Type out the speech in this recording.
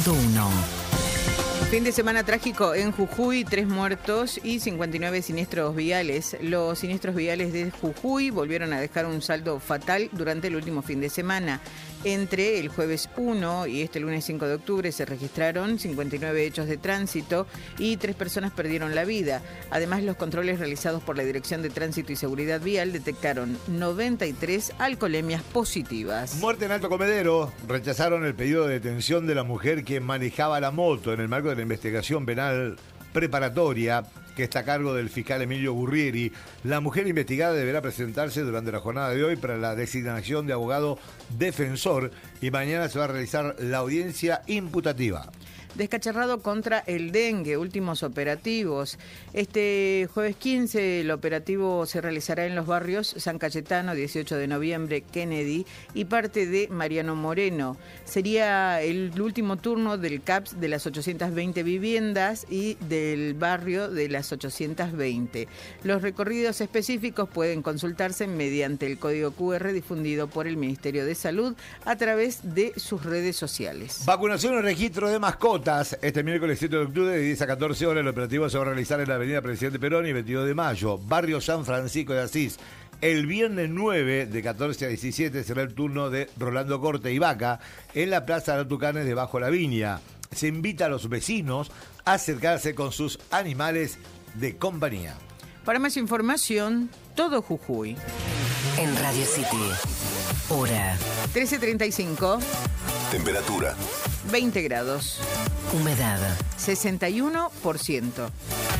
90.1. Fin de semana trágico en Jujuy, 3 muertos y 59 siniestros viales. Los siniestros viales de Jujuy volvieron a dejar un saldo fatal durante el último fin de semana. Entre el jueves 1 y este lunes 5 de octubre se registraron 59 hechos de tránsito y 3 personas perdieron la vida. Además, los controles realizados por la Dirección de Tránsito y Seguridad Vial detectaron 93 alcoholemias positivas. Muerte en Alto Comedero. Rechazaron el pedido de detención de la mujer que manejaba la moto en el marco de la investigación penal preparatoria que está a cargo del fiscal Emilio Gurrieri. La mujer investigada deberá presentarse durante la jornada de hoy para la designación de abogado defensor y mañana se va a realizar la audiencia imputativa. Descacharrado contra el dengue, últimos operativos. Este jueves 15 el operativo se realizará en los barrios San Cayetano, 18 de noviembre, Kennedy y parte de Mariano Moreno. Sería el último turno del CAPS de las 820 viviendas y del barrio de las 820. Los recorridos específicos pueden consultarse mediante el código QR difundido por el Ministerio de Salud a través de sus redes sociales. Vacunación y registro de mascotas. Este miércoles 7 de octubre de 10 a 14 horas el operativo se va a realizar en la avenida Presidente Perón y 22 de mayo, barrio San Francisco de Asís. El viernes 9 de 14 a 17 será el turno de Rolando Corte y Vaca en la Plaza de Tucanes de Bajo la Viña. Se invita a los vecinos a acercarse con sus animales de compañía. Para más información, todo Jujuy. En Radio City. Hora. 13:35. Temperatura. 20 grados. Humedad. 61%.